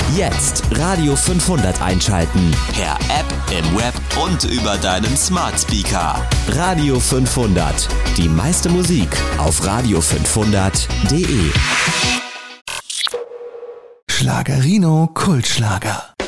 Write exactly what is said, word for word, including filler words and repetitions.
Jetzt Radio fünfhundert einschalten. Per App, im Web und über deinen Smart Speaker. Radio fünfhundert. Die meiste Musik auf radio fünfhundert punkt de. Schlagerino Kultschlager.